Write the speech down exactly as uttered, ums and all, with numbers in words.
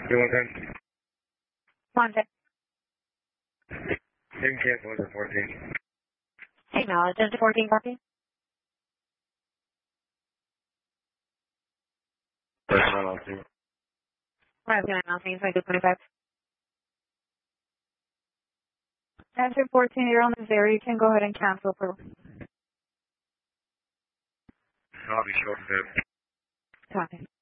You want ten? Monday. You can cancel it at fourteen. Acknowledge it to fourteen copy. Personnel two. Five nine announcing twenty twenty-five. Answer fourteen, you're on the zero. You can go ahead and cancel for I'll be short of it. copy.